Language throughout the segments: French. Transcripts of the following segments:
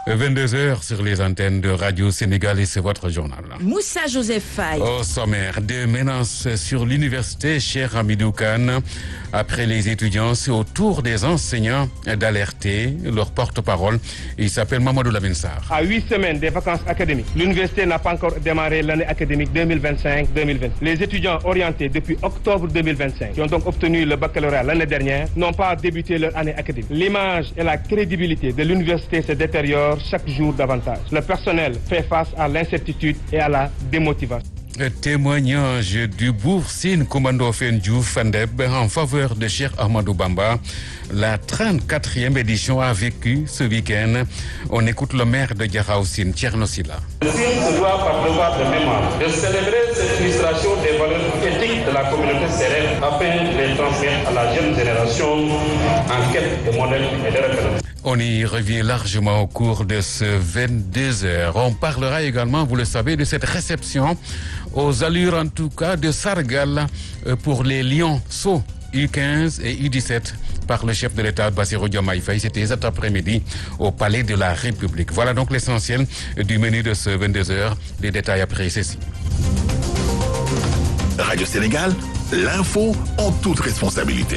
22h sur les antennes de Radio Sénégal et c'est votre journal. Moussa Joseph Faye. Au sommaire, des menaces sur l'université Cheikh Hamidou Kane. Après les étudiants, c'est au tour des enseignants d'alerter. Leur porte-parole, il s'appelle Mamadou Lamine Sarr. À 8 semaines des vacances académiques, l'université n'a pas encore démarré l'année académique 2025-2020. Les étudiants orientés depuis octobre 2025, qui ont donc obtenu le baccalauréat l'année dernière, n'ont pas débuté leur année académique. L'image et la crédibilité de l'université se détériorent chaque jour davantage. Le personnel fait face à l'incertitude et à la démotivation. Témoignage du Boursine Commando Fendjouf Fandeb en faveur de Cheikh Ahmadou Bamba. La 34e édition a vécu ce week-end. On écoute le maire de Diakhaoussine, Thierno Silla. Le signe se doit par devoir de mémoire de célébrer cette illustration des valeurs éthiques de la communauté sérère afin de les transmettre à la jeune génération en quête de modèles et de références. On y revient largement au cours de ce 22h. On parlera également, vous le savez, de cette réception aux allures en tout cas de Sargal pour les Lionceaux U15 et U17 par le chef de l'État Bassirou Diomaye Faye. C'était cet après-midi au Palais de la République. Voilà donc l'essentiel du menu de ce 22h. Les détails après ceci. Radio Sénégal, l'info en toute responsabilité.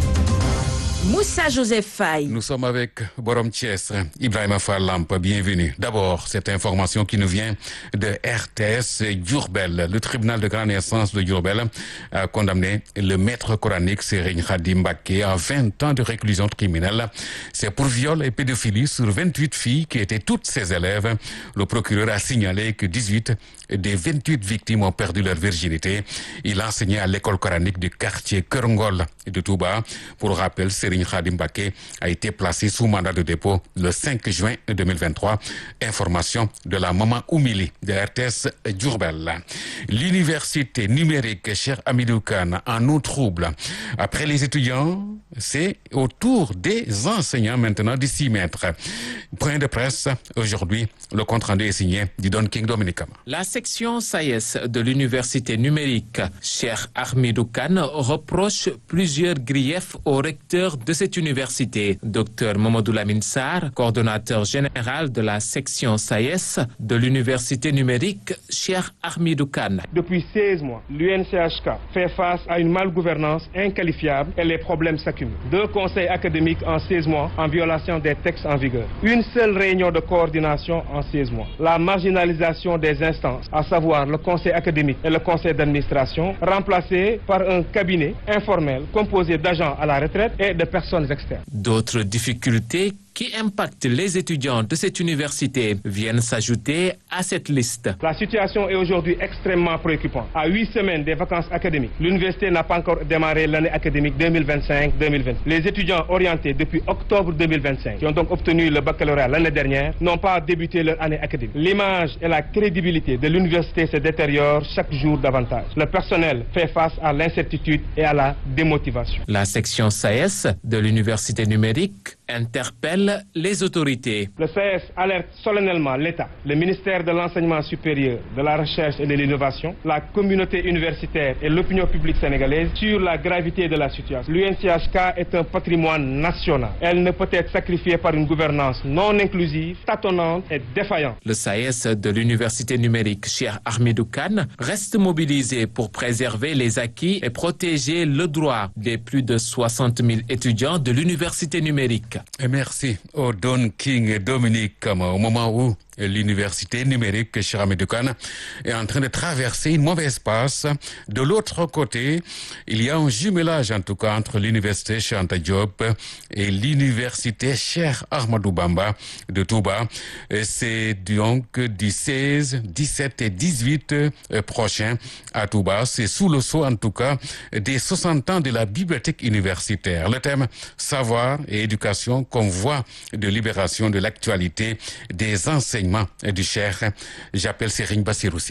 Moussa Joseph Faye. Nous sommes avec Borom Thiès, Ibrahima Fallamp, bienvenue. D'abord, cette information qui nous vient de RTS Diourbel. Le tribunal de grande instance de Diourbel a condamné le maître coranique Serigne Khadim Mbacké à 20 ans de réclusion criminelle. C'est pour viol et pédophilie sur 28 filles qui étaient toutes ses élèves. Le procureur a signalé que 18 des 28 victimes ont perdu leur virginité. Il enseignait à l'école coranique du quartier Kerngol de Touba. Pour rappel, Serigne Khadim Mbacké a été placé sous mandat de dépôt le 5 juin 2023. Information de la maman Oumili de RTS Diourbel. L'université numérique Cheikh Hamidou Kane en eau trouble. Après les étudiants, c'est au tour des enseignants maintenant de s'y mettre. Point de presse aujourd'hui. Le compte rendu est signé d'Idon King Dominicama. La section SAES de l'université numérique Cheikh Hamidou Kane reproche plusieurs griefs au recteur de cette université. Dr Mamadou Lamine Sarr, coordonnateur général de la section SAES de l'université numérique Cheikh Hamidou Kane. Depuis 16 mois, l'UNCHK fait face à une malgouvernance inqualifiable et les problèmes s'accumulent. 2 conseils académiques en 16 mois en violation des textes en vigueur. Une seule réunion de coordination en 16 mois. La marginalisation des instances, à savoir le conseil académique et le conseil d'administration, remplacés par un cabinet informel composé d'agents à la retraite et de personnes externes. D'autres difficultés qui impactent les étudiants de cette université viennent s'ajouter à cette liste. La situation est aujourd'hui extrêmement préoccupante. À 8 semaines des vacances académiques, l'université n'a pas encore démarré l'année académique 2025-2020. Les étudiants orientés depuis octobre 2025, qui ont donc obtenu le baccalauréat l'année dernière, n'ont pas débuté leur année académique. L'image et la crédibilité de l'université se détériorent chaque jour davantage. Le personnel fait face à l'incertitude et à la démotivation. La section SAES de l'université numérique interpelle les autorités. Le SAES alerte solennellement l'État, le ministère de l'Enseignement supérieur, de la Recherche et de l'Innovation, la communauté universitaire et l'opinion publique sénégalaise sur la gravité de la situation. L'UNCHK est un patrimoine national. Elle ne peut être sacrifiée par une gouvernance non inclusive, tâtonnante et défaillante. Le SAES de l'université numérique Cheikh Hamidou Kane reste mobilisé pour préserver les acquis et protéger le droit des plus de 60 000 étudiants de l'université numérique. Et merci au Don King et Dominique Kama au moment où l'université numérique Cheikh Hamidou Kane est en train de traverser une mauvaise passe. De l'autre côté, il y a un jumelage en tout cas entre l'université Cheikh Anta Diop et l'université Cheikh Ahmadou Bamba de Touba. C'est donc du 16, 17 et 18 prochain à Touba. C'est sous le sceau en tout cas des 60 ans de la bibliothèque universitaire. Le thème savoir et éducation, convoi de libération de l'actualité des enseignements du Cheikh. J'appelle Serigne Bassirou Silla.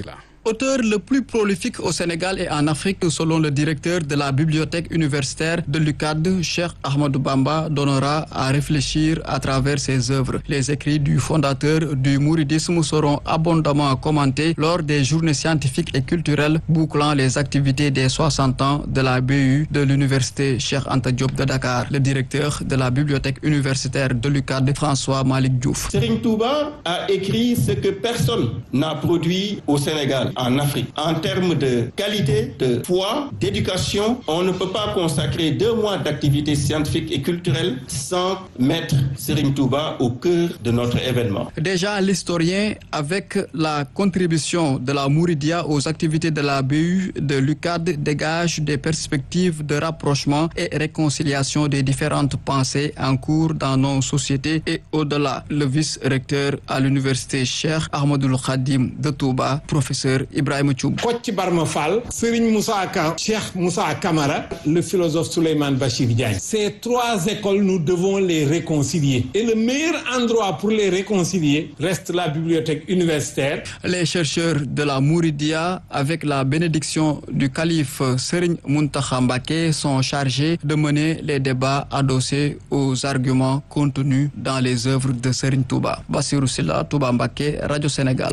auteur le plus prolifique au Sénégal et en Afrique, selon le directeur de la bibliothèque universitaire de l'UCAD, Cheikh Ahmadou Bamba, donnera à réfléchir à travers ses œuvres. Les écrits du fondateur du mouridisme seront abondamment commentés lors des journées scientifiques et culturelles bouclant les activités des 60 ans de la BU de l'université Cheikh Anta Diop de Dakar. Le directeur de la bibliothèque universitaire de l'UCAD, François Malick Diouf. Serigne Touba a écrit ce que personne n'a produit au Sénégal, en Afrique. En termes de qualité, de foi, d'éducation, on ne peut pas consacrer 2 mois d'activités scientifiques et culturelles sans mettre Serigne Touba au cœur de notre événement. Déjà, l'historien, avec la contribution de la Mouridia aux activités de la BU de l'UCAD, dégage des perspectives de rapprochement et réconciliation des différentes pensées en cours dans nos sociétés et au-delà. Le vice-recteur à l'université Cheikh Ahmadoul Khadim de Touba, professeur Ibrahima Thioub. Kocc Barma Fall, Serigne Moussa Ka, Cheikh Moussa Kamara, le philosophe Souleymane Bachir Diagne. Ces 3 écoles, nous devons les réconcilier. Et le meilleur endroit pour les réconcilier reste la bibliothèque universitaire. Les chercheurs de la Mouridia, avec la bénédiction du calife Serigne Mountakha Mbacké, sont chargés de mener les débats adossés aux arguments contenus dans les œuvres de Serigne Touba. Bassirou Sylla, Touba Mbacké, Radio Sénégal.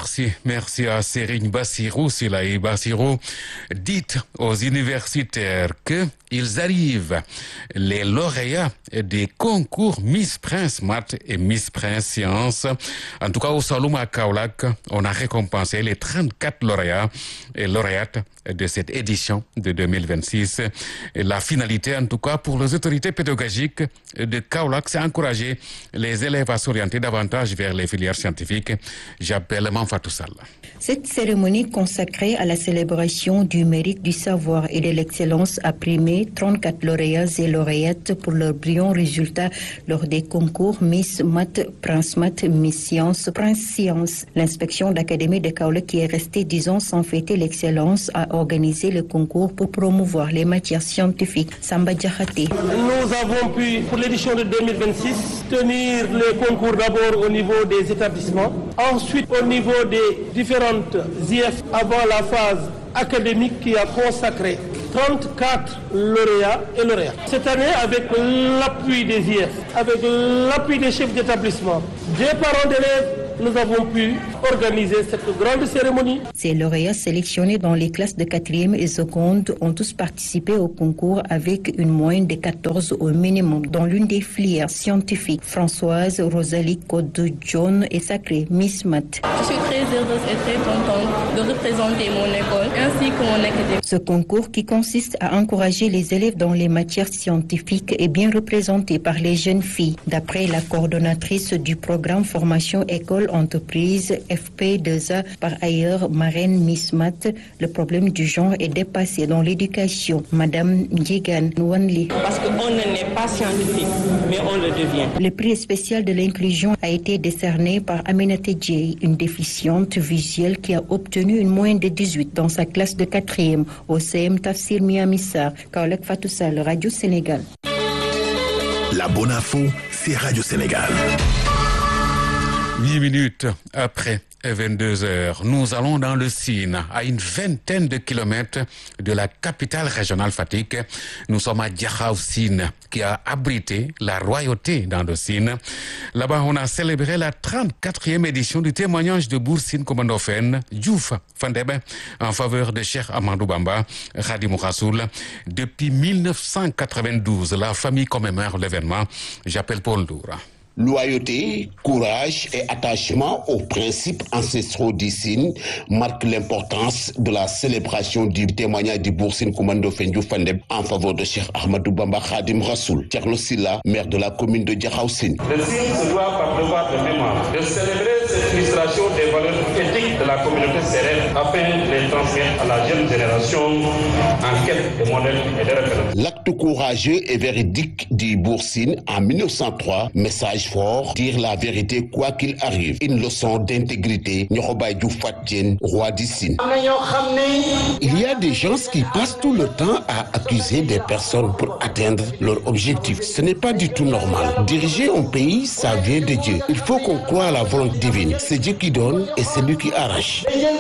Merci à Serigne Bassirou Sylla et Bassirou. Dites aux universitaires qu'ils arrivent, les lauréats des concours Miss Prince Math et Miss Prince Science. En tout cas, au Saloum à Kaolack, on a récompensé les 34 lauréats et lauréates de cette édition de 2026. Et la finalité, en tout cas, pour les autorités pédagogiques de Kaolack, c'est encourager les élèves à s'orienter davantage vers les filières scientifiques. J'appelle Manfatou Sall. Cette cérémonie consacrée à la célébration du mérite, du savoir et de l'excellence a primé 34 lauréats et lauréates pour leurs brillants résultats lors des concours Miss Math, Prince Math, Miss Science, Prince Science. L'inspection d'académie de Kaolack, qui est restée 10 ans sans fêter l'excellence, a organisé le concours pour promouvoir les matières scientifiques. Samba Diakhaté. Nous avons pu, pour l'édition de 2026, tenir le concours d'abord au niveau des établissements, ensuite au niveau des différentes IF avant la phase académique qui a consacré 34 lauréats et lauréats. Cette année, avec l'appui des IF, avec l'appui des chefs d'établissement, des parents d'élèves, nous avons pu organiser cette grande cérémonie. Ces lauréats sélectionnés dans les classes de 4e et seconde ont tous participé au concours avec une moyenne de 14 au minimum dans l'une des filières scientifiques. Françoise Rosalie Code-John est sacrée Miss Math. Je suis très heureuse et très contente de représenter mon école ainsi que mon académie. Ce concours, qui consiste à encourager les élèves dans les matières scientifiques, est bien représenté par les jeunes filles. D'après la coordonnatrice du programme formation école entreprise FP2A, par ailleurs marraine Miss Math, le problème du genre est dépassé dans l'éducation. Madame Ndjigan Wanli. Parce qu'on n'est pas scientifique, mais on le devient. Le prix spécial de l'inclusion a été décerné par Aminata Dieye, une déficiente visuelle qui a obtenu une moyenne de 18 dans sa classe de 4e au CM Tafsir Miamissar. Kaolack, Fatou Sall, Radio Sénégal. La bonne info, c'est Radio Sénégal. 8 minutes après 22 heures, nous allons dans le Sine, à une vingtaine de kilomètres de la capitale régionale Fatick. Nous sommes à Diakhao Sine, qui a abrité la royauté dans le Sine. Là-bas, on a célébré la 34e édition du témoignage de Bour Sine Commando Fen, Diouf Fandeb, en faveur de Cheikh Ahmadou Bamba, Khadimou Rassoul. Depuis 1992, la famille commémore l'événement. J'appelle Paul Doura. Loyauté, courage et attachement aux principes ancestraux du Sine marquent l'importance de la célébration du témoignage du Bour Sine Commando Fendou Fandeb en faveur de Cheikh Ahmadou Bamba Khadim Rassoul. Thierno Sylla, maire de la commune de Diakhao Sine. Le Sine se doit par devoir de mémoire de célébrer cette illustration des valeurs éthiques de la communauté sérère afin de les transmettre à la jeune génération en quête de modèles et de références. L'acte Acte courageux et véridique du Bour Sine en 1903. Message fort, dire la vérité quoi qu'il arrive. Une leçon d'intégrité. Roi du Sine. Il y a des gens qui passent tout le temps à accuser des personnes pour atteindre leur objectif. Ce n'est pas du tout normal. Diriger un pays, ça vient de Dieu. Il faut qu'on croie à la volonté divine. C'est Dieu qui donne et c'est lui qui arrache.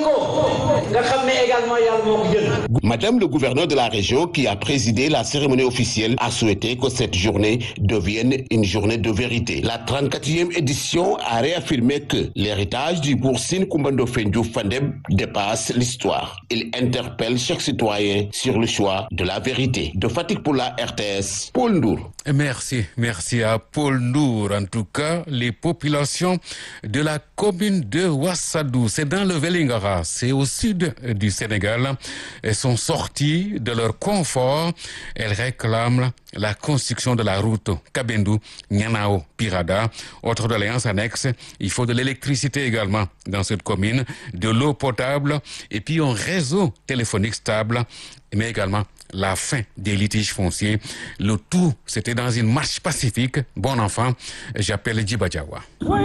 Madame le gouverneur de la région qui a présidé la cérémonie officielle a souhaité que cette journée devienne une journée de vérité. La 34e édition a réaffirmé que l'héritage du Bour Sine Kumbando Fendjouf Fandeb dépasse l'histoire. Il interpelle chaque citoyen sur le choix de la vérité. De Fatick pour la RTS, Paul Ndour. Merci à Paul Ndour. En tout cas, les populations de la commune de Ouassadou, c'est dans le Vélingara, c'est au sud du Sénégal, elles sont sorties de leur confort. Elles réclament la construction de la route Kabendou-Nianao-Pirada. Autre doléance annexe, il faut de l'électricité également dans cette commune, de l'eau potable et puis un réseau téléphonique stable, mais également la fin des litiges fonciers. Le tout, c'était dans une marche pacifique. Bon enfant, j'appelle Djiba Diawa.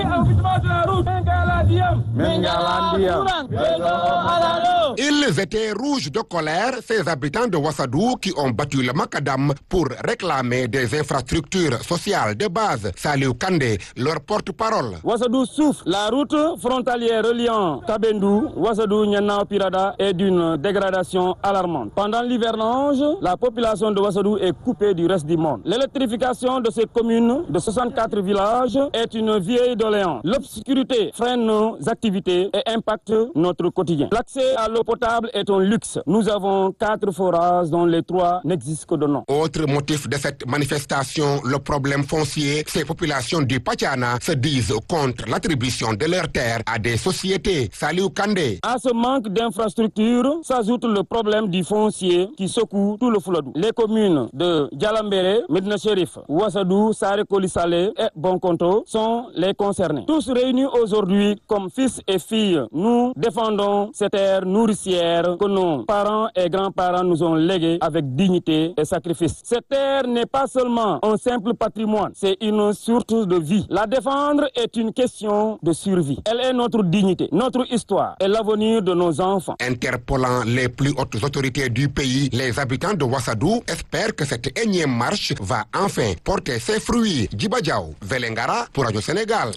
Ils étaient rouges de colère, ces habitants de Ouassadou qui ont battu le macadam pour réclamer des infrastructures sociales de base. Saliou Kandé, leur porte-parole. Ouassadou souffre. La route frontalière reliant Kabendou, Ouassadou, Nianao, Pirada est d'une dégradation alarmante. Pendant l'hivernage, la population de Ouassadou est coupée du reste du monde. L'électrification de ces communes de 64 villages est une vieille doléance. L'obscurité freine nos activités et impacte notre quotidien. L'accès à l'eau potable est un luxe. Nous avons 4 forages dont les 3 n'existent que de nom. Autre motif de cette manifestation, le problème foncier. Ces populations du Patiana se disent contre l'attribution de leurs terres à des sociétés. Saliou Kandé. À ce manque d'infrastructures s'ajoute le problème du foncier qui secoue tout le Fouladou. Les communes de Djalambéré, Medina Chérif, Ouassadou, Saré Kolissalé et Bonkonto sont les concernés. Tous réunis aujourd'hui comme fils et filles, nous défendons ces terres nourricières que nos parents et grands-parents nous ont léguées avec dignité et sacrifice. Cette terre n'est pas seulement un simple patrimoine, c'est une source de vie. La défendre est une question de survie. Elle est notre dignité, notre histoire et l'avenir de nos enfants. Interpellant les plus hautes autorités du pays, les habitants de Ouassadou espèrent que cette énième marche va enfin porter ses fruits. Djiba Diaw, Vélingara pour Radio Sénégal.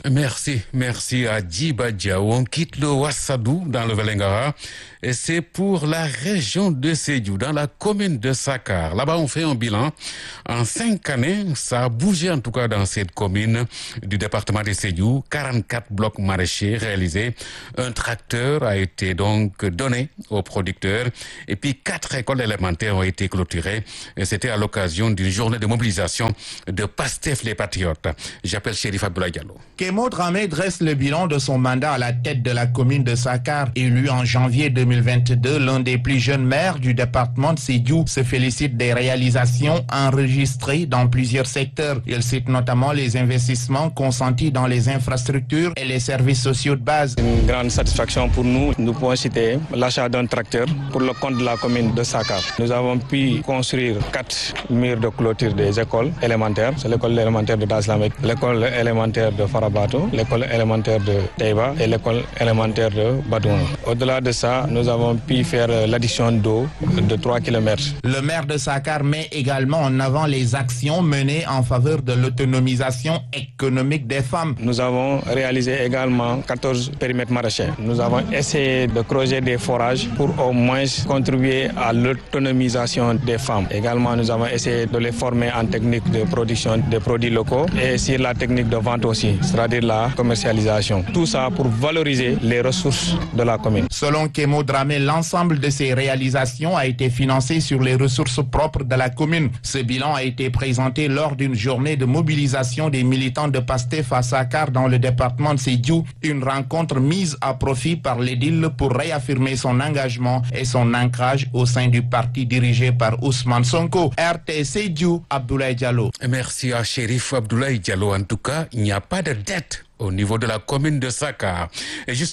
Merci à Djiba Diaw. On quitte le Ouassadou dans le Vélingara et c'est pour la région de Sédhiou, dans la commune de Sakar. Là-bas, on fait un bilan. En 5 années, ça a bougé en tout cas dans cette commune du département de Sédhiou. 44 blocs maraîchers réalisés. Un tracteur a été donc donné aux producteurs et puis 4 écoles élémentaires ont été clôturées. Et c'était à l'occasion d'une journée de mobilisation de Pastef les Patriotes. J'appelle Chérif Abdoulaye Diallo. Kémo Dramé dresse le bilan de son mandat à la tête de la commune de Sakar. Élu en janvier 2022, l'un des plus jeunes maires du département de Sédhiou se félicite des réalisations enregistrées dans plusieurs secteurs. Il cite notamment les investissements consentis dans les infrastructures et les services sociaux de base. Une grande satisfaction pour nous. Nous pouvons citer l'achat d'un tracteur pour le compte de la commune de Sakar. Nous avons pu construire 4 murs de clôture des écoles élémentaires. C'est l'école élémentaire de Daslamek, l'école élémentaire de Farabato, l'école élémentaire de Taïba et l'école élémentaire de Badoun. Au-delà de ça, nous avons pu faire l'addition d'eau de 3 km. Le maire de Sakar met également en avant les actions menées en faveur de l'autonomisation économique des femmes. Nous avons réalisé également 14 périmètres maraîchers. Nous avons essayé de creuser des forages pour au moins contribuer à l'autonomisation des femmes. Également, nous avons essayé de les former en technique de production des produits locaux et sur la technique de vente aussi, c'est-à-dire la commercialisation. Tout ça pour valoriser les ressources de la commune. Selon Kémo Dramé, l'ensemble de ces réalisations a été financé sur les ressources propres de la commune. Ce bilan a été présenté lors d'une journée de mobilisation des militants de Pastef à Sakar dans le département de Sédhiou, une rencontre mise à profit par l'édile pour réaffirmer son engagement et son ancrage au sein du parti dirigé par Ousmane Sonko. RT Sédhiou, Abdoulaye Diallo. Merci à Chérif Abdoulaye Diallo. En tout cas, il n'y a pas de dette au niveau de la commune de Sakar. Et justement,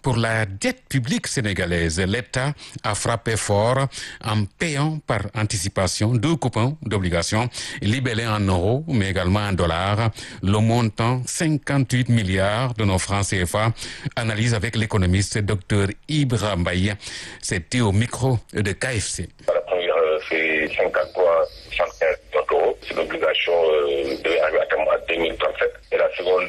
pour la dette publique sénégalaise. L'État a frappé fort en payant par anticipation 2 coupons d'obligations libellés en euros, mais également en dollars. Le montant 58 milliards de nos francs CFA. Analyse avec l'économiste Dr Ibra Mbaye. C'était au micro de KFC. La première, c'est 53,75 euros. C'est l'obligation devait arriver à terme à 2037. Et la seconde,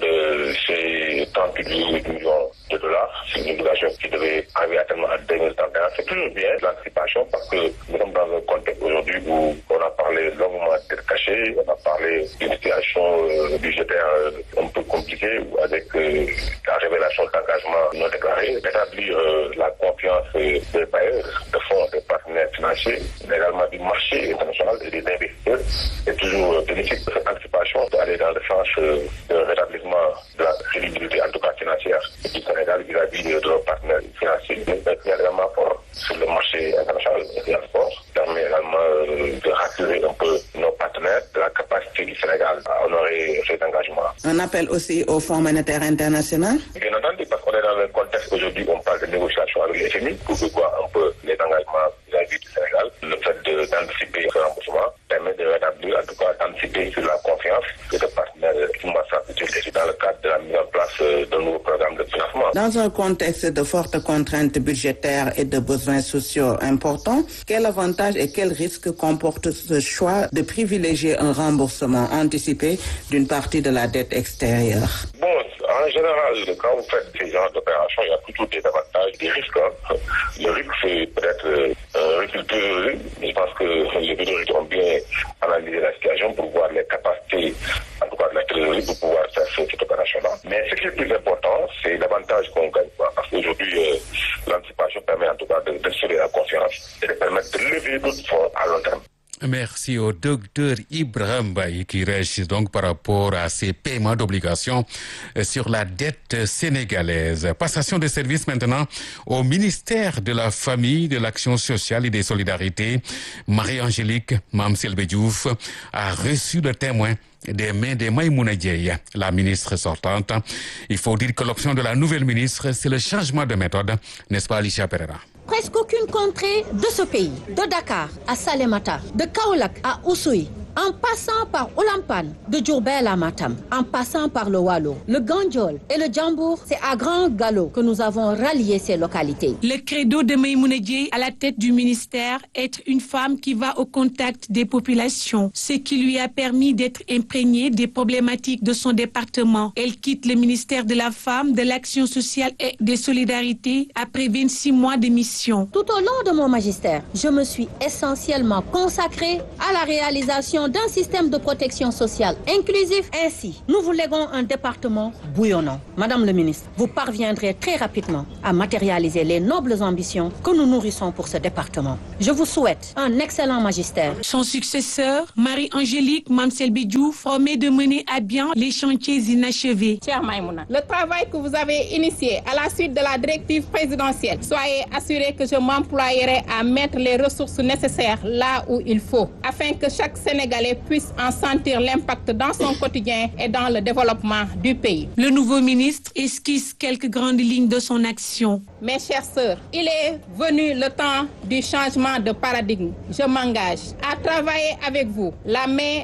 c'est 38 millions de dollars. C'est une obligation qui devait arriver à terme à 2031. C'est toujours bien l'anticipation parce que nous sommes dans un contexte aujourd'hui où on a parlé longuement de cachée, on a parlé d'une situation budgétaire un peu compliquée avec la révélation d'engagements non déclarés, d'établir la confiance des bailleurs, des fonds, des partenaires financiers, mais également du marché international et des investisseurs. C'est toujours bénéfique de cette anticipation d'aller dans le sens de rétablissement de la crédibilité, en tout cas financière, du Sénégal vis-à-vis de nos partenaires financiers. Mais également sur le marché international et transport permet également de rassurer un peu nos partenaires de la capacité du Sénégal à honorer ses engagements. Un appel aussi au Fonds monétaire international? Bien entendu, parce qu'on est dans un contexte aujourd'hui où on parle de négociations avec les FMI pour voir un peu les engagements vis-à-vis du Sénégal. Le fait d'anticiper ce remboursement permet de rétablir, en tout cas d'anticiper sur la confiance que les partenaires qui m'ont utilisé dans le cadre de la mise en place d'un nouveau programme de financement. Dans un contexte de fortes contraintes budgétaires et de besoins sociaux importants, quel avantage et quel risque comporte ce choix de privilégier un remboursement anticipé d'une partie de la dette extérieure? Bon, en général, quand vous faites ces genres d'opérations, il y a toujours des avantages, des risques. Le risque, c'est peut-être un recul théorique. Je pense que les bureaux ont bien analysé la situation pour voir les capacités, en tout cas de la trésorerie, pour pouvoir faire cette opération-là. Mais ce qui est le plus important, c'est l'avantage qu'on gagne. Parce qu'aujourd'hui, l'anticipation permet en tout cas d'assurer la confiance et de permettre de lever d'autres fonds à long terme. Merci au docteur Ibrahim Mbaye qui réagit donc par rapport à ces paiements d'obligations sur la dette sénégalaise. Passation de service maintenant au ministère de la Famille, de l'Action sociale et des Solidarités. Marie-Angélique Mame Selbé Diouf a reçu le témoin des mains de Maïmouna Dièye, la ministre sortante. Il faut dire que l'option de la nouvelle ministre, c'est le changement de méthode, n'est-ce pas Alicia Pereira? Presque aucune contrée de ce pays, de Dakar à Salémata, de Kaolack à Oussouye, en passant par Olampan, de Diourbel à Matam, en passant par le Waalo, le Gandiol et le Djambour, c'est à grand galop que nous avons rallié ces localités. Le credo de Maïmouna Dièye à la tête du ministère est une femme qui va au contact des populations, ce qui lui a permis d'être imprégnée des problématiques de son département. Elle quitte le ministère de la Femme, de l'Action sociale et des Solidarités après 26 mois de mission. Tout au long de mon magistère, je me suis essentiellement consacrée à la réalisation d'un système de protection sociale inclusif. Ainsi, nous vous léguons un département bouillonnant. Madame le ministre, vous parviendrez très rapidement à matérialiser les nobles ambitions que nous nourrissons pour ce département. Je vous souhaite un excellent magistère. Son successeur, Marie-Angélique Mame Selbé Diouf, promet de mener à bien les chantiers inachevés. Chère Maïmouna, le travail que vous avez initié à la suite de la directive présidentielle, soyez assurés que je m'emploierai à mettre les ressources nécessaires là où il faut, afin que chaque Sénégalais puisse en sentir l'impact dans son quotidien et dans le développement du pays. Le nouveau ministre esquisse quelques grandes lignes de son action. Mes chères sœurs, il est venu le temps du changement de paradigme. Je m'engage à travailler avec vous, la main,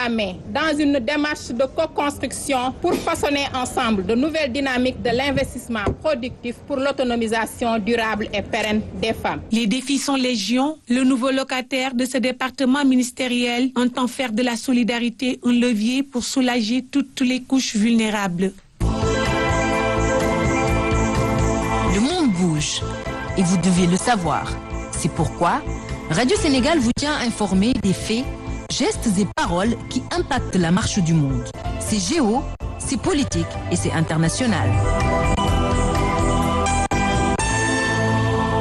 dans une démarche de co-construction pour façonner ensemble de nouvelles dynamiques de l'investissement productif pour l'autonomisation durable et pérenne des femmes. Les défis sont légion. Le nouveau locataire de ce département ministériel entend faire de la solidarité un levier pour soulager toutes les couches vulnérables. Le monde bouge et vous devez le savoir. C'est pourquoi Radio Sénégal vous tient informé des faits, gestes et paroles qui impactent la marche du monde. C'est géo, c'est politique et c'est international.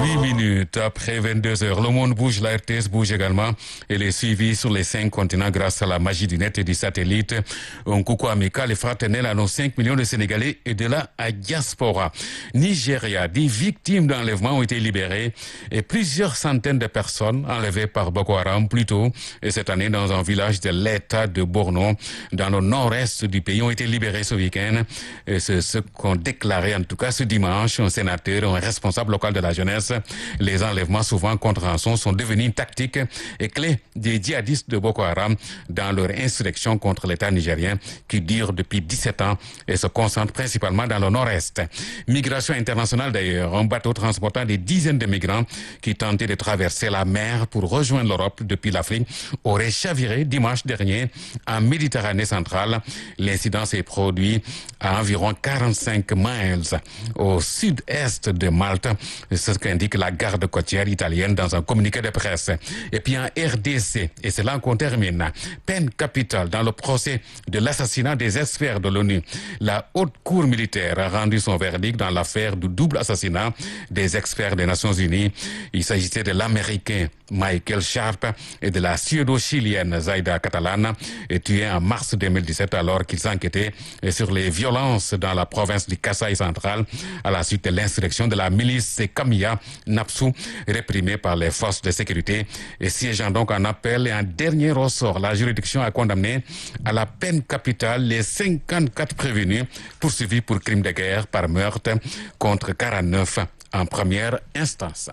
8 minutes après 22 heures. Le monde bouge, la RTS bouge également. Elle est suivie sur les 5 continents grâce à la magie du net et du satellite. Un coucou amical et fraternel à nos 5 millions de Sénégalais et de la diaspora. Nigeria, des victimes d'enlèvement ont été libérées et plusieurs centaines de personnes enlevées par Boko Haram plus tôt cette année dans un village de l'État de Borno, dans le nord-est du pays, ont été libérées ce week-end. Et c'est ce qu'ont déclaré en tout cas ce dimanche un sénateur, un responsable local de la jeunesse. Les enlèvements, souvent contre rançon, sont devenus une tactique et clé des djihadistes de Boko Haram dans leur insurrection contre l'État nigérien qui dure depuis 17 ans et se concentre principalement dans le nord-est. Migration internationale d'ailleurs, un bateau transportant des dizaines de migrants qui tentaient de traverser la mer pour rejoindre l'Europe depuis l'Afrique aurait chaviré dimanche dernier en Méditerranée centrale. L'incident s'est produit à environ 45 miles au sud-est de Malte. C'est ce qu'indique la garde côtière italienne dans un communiqué de presse. Et puis en RDC, et c'est là qu'on termine, peine capitale dans le procès de l'assassinat des experts de l'ONU. La haute cour militaire a rendu son verdict dans l'affaire du double assassinat des experts des Nations Unies. Il s'agissait de l'Américain Michael Sharp et de la Suédo-Chilienne Zaida Catalana, tués en mars 2017 alors qu'ils enquêtaient sur les violences dans la province du Kasaï central à la suite de l'insurrection de la milice Kamia Napsu réprimée par les forces de sécurité. Et siégeant donc en appel et en dernier ressort, la juridiction a condamné à la peine capitale les 54 prévenus poursuivis pour crimes de guerre par meurtre contre 49 en première instance.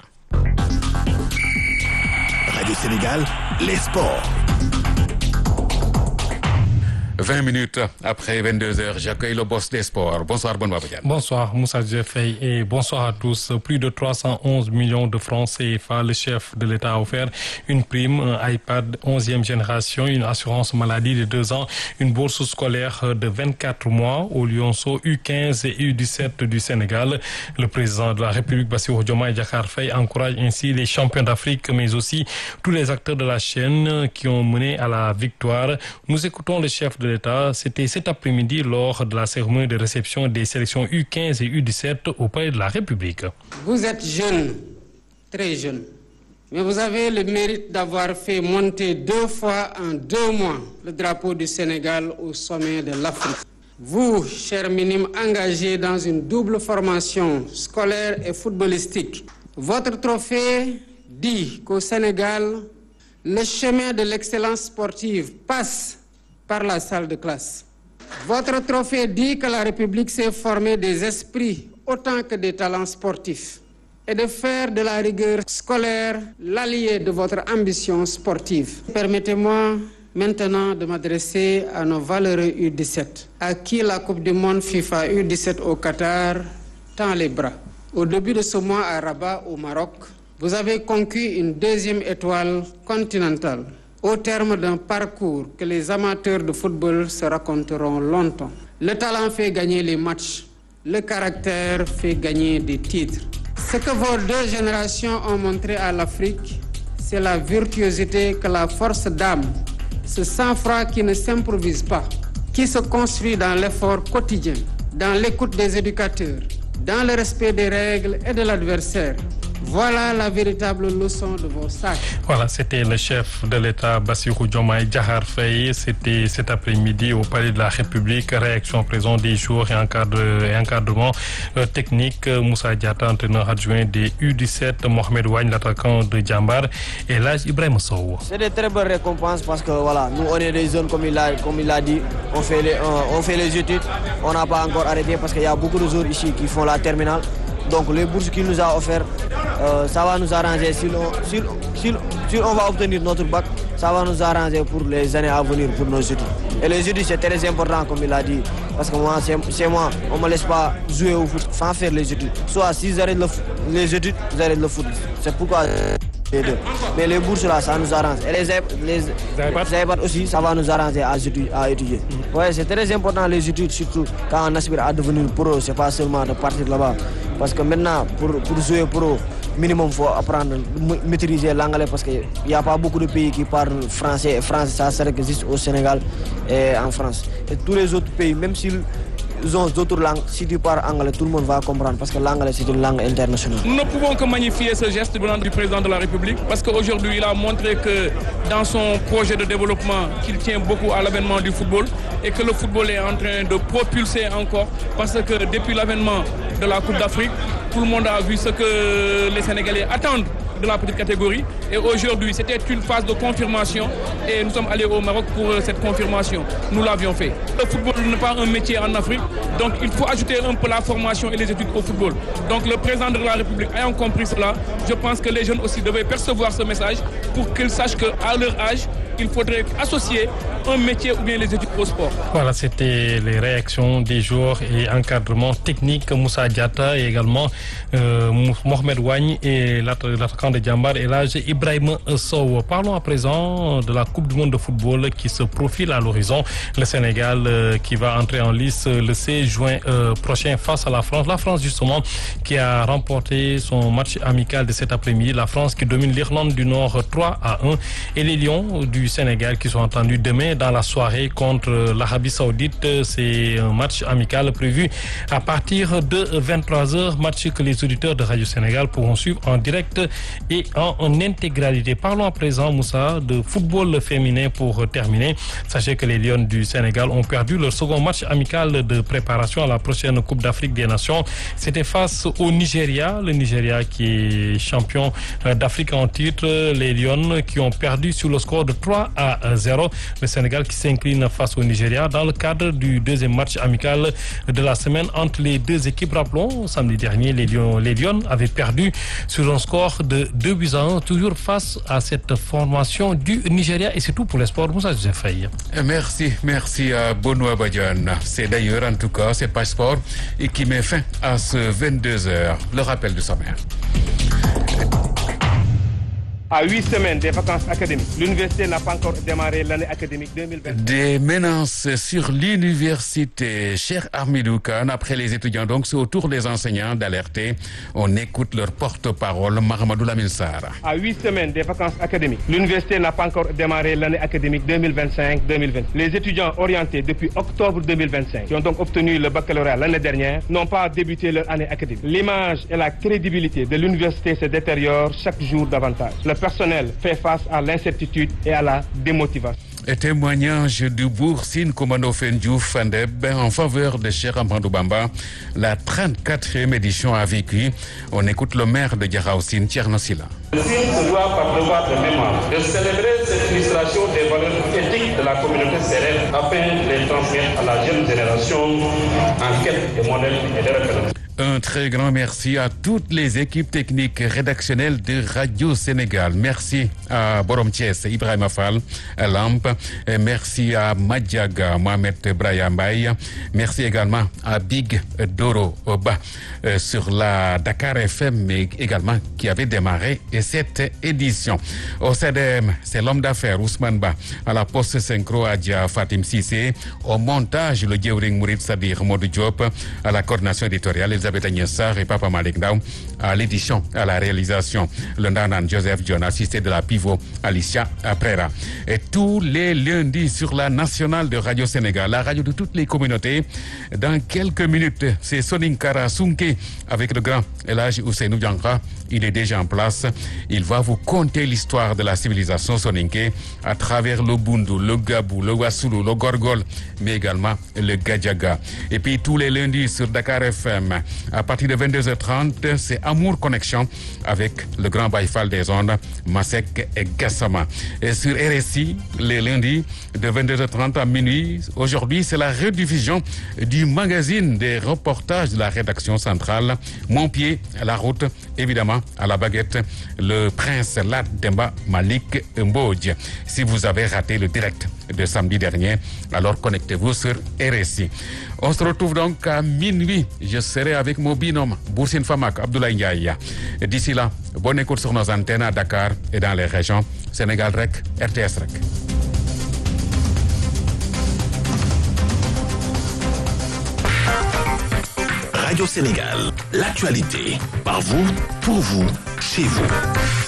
Radio Sénégal, les sports. 20 minutes après 22 heures, j'accueille le boss des sports. Bonsoir, Benoît Badiane. Bonsoir, Moussa Djefei, et bonsoir à tous. Plus de 311 millions de francs CFA, le chef de l'État a offert une prime, un iPad 11e génération, une assurance maladie de 2 ans, une bourse scolaire de 24 mois aux Lionceaux U15 et U17 du Sénégal. Le président de la République, Bassirou Diomaye Diakhar Faye, encourage ainsi les champions d'Afrique, mais aussi tous les acteurs de la chaîne qui ont mené à la victoire. Nous écoutons le chef de l'État, c'était cet après-midi lors de la cérémonie de réception des sélections U15 et U17 au Palais de la République. Vous êtes jeune, très jeune, mais vous avez le mérite d'avoir fait monter 2 fois en 2 mois le drapeau du Sénégal au sommet de l'Afrique. Vous, chers minimes engagés dans une double formation scolaire et footballistique, votre trophée dit qu'au Sénégal, le chemin de l'excellence sportive passe par la salle de classe. Votre trophée dit que la République s'est formée des esprits autant que des talents sportifs et de faire de la rigueur scolaire l'allié de votre ambition sportive. Permettez-moi maintenant de m'adresser à nos valeureux U17, à qui la Coupe du Monde FIFA U17 au Qatar tend les bras. Au début de ce mois à Rabat, au Maroc, vous avez conquis une 2e étoile continentale, au terme d'un parcours que les amateurs de football se raconteront longtemps. Le talent fait gagner les matchs, le caractère fait gagner des titres. Ce que vos 2 générations ont montré à l'Afrique, c'est la virtuosité que la force d'âme, ce sang-froid qui ne s'improvise pas, qui se construit dans l'effort quotidien, dans l'écoute des éducateurs, dans le respect des règles et de l'adversaire. Voilà la véritable leçon de vos sacs. Voilà, c'était le chef de l'État, Bassirou Diomaye Diakhar Faye. C'était cet après-midi au Palais de la République. Réaction présent des jours et encadrement technique. Moussa Diatta, entraîneur adjoint des U17, Mohamed Ouagne, l'attaquant de Djambar, et là, Ibrahim Sow. C'est de très bonnes récompenses parce que voilà, nous on est des jeunes comme il l'a dit. On fait les études. On n'a pas encore arrêté parce qu'il y a beaucoup de joueurs ici qui font la terminale. Donc les bourses qu'il nous a offertes, ça va nous arranger. Si on va obtenir notre bac, ça va nous arranger pour les années à venir, pour nos études. Et les études, c'est très important, comme il a dit. Parce que moi, on ne me laisse pas jouer au foot sans faire les études. Soit si j'arrête les études, j'arrête le foot. C'est pourquoi les deux. Mais les bourses là, ça nous arrange. Et les iPads aussi, ça va nous arranger à étudier. Ouais, c'est très important les études, surtout quand on aspire à devenir pro. C'est pas seulement de partir là-bas. Parce que maintenant, pour jouer pro, minimum, il faut apprendre, maîtriser l'anglais parce qu'il n'y a pas beaucoup de pays qui parlent français. Et français, ça existe au Sénégal et en France. Et tous les autres pays, même s'ils ont d'autres langues, si tu parles anglais, tout le monde va comprendre parce que l'anglais c'est une langue internationale. Nous ne pouvons que magnifier ce geste du président de la République parce qu'aujourd'hui il a montré que dans son projet de développement qu'il tient beaucoup à l'avènement du football et que le football est en train de propulser encore parce que depuis l'avènement de la Coupe d'Afrique, tout le monde a vu ce que les Sénégalais attendent de la petite catégorie et aujourd'hui c'était une phase de confirmation et nous sommes allés au Maroc pour cette confirmation. Nous l'avions fait. Le football n'est pas un métier en Afrique, donc il faut ajouter un peu la formation et les études au football. Donc le président de la République ayant compris cela, je pense que les jeunes aussi devaient percevoir ce message pour qu'ils sachent qu'à leur âge, il faudrait associer un métier ou bien les études au sport. Voilà, c'était les réactions des joueurs et encadrement technique Moussa Diatta et également Mohamed Wagne et l'attaquant de Djambar et l'âge Ibrahim Sow. Parlons à présent de la Coupe du monde de football qui se profile à l'horizon. Le Sénégal qui va entrer en lice le 16 juin prochain face à la France. La France justement qui a remporté son match amical de cet après-midi. La France qui domine l'Irlande du Nord 3-1 et les Lions du Sénégal qui sont entendus demain dans la soirée contre l'Arabie Saoudite. C'est un match amical prévu à partir de 23h. Match que les auditeurs de Radio Sénégal pourront suivre en direct et en intégralité. Parlons à présent, Moussa, de football féminin pour terminer. Sachez que les Lions du Sénégal ont perdu leur second match amical de préparation à la prochaine Coupe d'Afrique des Nations. C'était face au Nigeria. Le Nigeria qui est champion d'Afrique en titre. Les Lions qui ont perdu sur le score de 3-0. Le Sénégal qui s'incline face au Nigeria dans le cadre du deuxième match amical de la semaine entre les deux équipes. Rappelons, samedi dernier, les Lions avaient perdu sur un score de 2-1, toujours face à cette formation du Nigeria. Et c'est tout pour les sports. Moussa Joseph Faye. Merci à Benoît Badiane. C'est d'ailleurs en tout cas ce passeport et qui met fin à ce 22h. Le rappel du sommaire. À 8 semaines des vacances académiques, l'université n'a pas encore démarré l'année académique 2020. Des menaces sur l'université. Cher Hamidou Kane, après les étudiants, donc c'est au tour des enseignants d'alerter. On écoute leur porte-parole, Mahamadou Lamine Sarr. À 8 semaines des vacances académiques, l'université n'a pas encore démarré l'année académique 2025-2020. Les étudiants orientés depuis octobre 2025, qui ont donc obtenu le baccalauréat l'année dernière, n'ont pas débuté leur année académique. L'image et la crédibilité de l'université se détériorent chaque jour davantage. Le personnel fait face à l'incertitude et à la démotivation. Témoignage du Boursine Commando Fendjouf Fandeb en faveur de Cheikh Amadou Bamba. La 34e édition a vécu. On écoute le maire de Diaraoussine, Thierno Silla. Le CIM se doit par devoir de mémoire de célébrer cette illustration des valeurs éthiques de la communauté sérère afin de les transmettre à la jeune génération en quête de modèles et de références. Un très grand merci à toutes les équipes techniques rédactionnelles de Radio Sénégal. Merci à Borom Thiès, Ibrahima Fall, Lamp. Merci à Madjaga, Mohamed Brayambaye. Merci également à Big Doro Oba sur la Dakar FM, mais également qui avait démarré cette édition. Au CDM, c'est l'homme d'affaires Ousmane Ba. À la poste synchro, Adja Fatim Sissé. Au montage, le Djewring Mourid Sadir Modou Diop. À la coordination éditoriale, Elisabeth Agnessar et Papa Malik Ndaw. À l'édition, à la réalisation, le Nanan Joseph John, assisté de la pivot Alicia Prera. Et tous les lundis sur la nationale de Radio Sénégal, la radio de toutes les communautés. Dans quelques minutes, c'est Soninkara Sunke avec le grand Elhadji Ousseynou Diankha. Il est déjà en place. Il va vous conter l'histoire de la civilisation soninké à travers le Bundu, le Gabou, le Wassoulou, le Gorgol, mais également le Gadjaga. Et puis tous les lundis sur Dakar FM, à partir de 22h30, c'est Amour Connexion avec le grand Baïfal des ondes, Masek et Gassama. Et sur RSI, les lundis de 22h30 à minuit, aujourd'hui, c'est la rediffusion du magazine des reportages de la rédaction centrale. Mon pied à la route, évidemment, à la baguette, le prince Lat Demba Malik Mbodj. Si vous avez raté le direct de samedi dernier, alors connectez-vous sur RSI. On se retrouve donc à minuit. Je serai avec mon binôme Boursine Famak, Abdoulaye Ndiaye. D'ici là, bonne écoute sur nos antennes à Dakar et dans les régions. Sénégal Rec, RTS Rec. Radio Sénégal, l'actualité, par vous, pour vous, chez vous.